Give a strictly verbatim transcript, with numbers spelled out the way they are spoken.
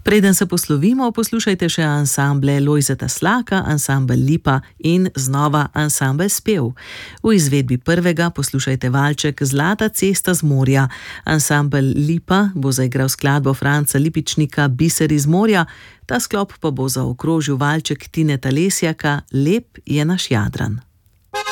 Preden se poslovimo, poslušajte še ansamble Lojzeta Slaka, ansambel Lipa in znova ansambel Spev. V izvedbi prvega poslušajte valček Zlata cesta z morja. Ansambel Lipa bo zaigral skladbo Franca Lipičnika Biser iz morja, ta sklop pa bo zaokrožil valček Tineta Lesjaka Lep je naš Jadran.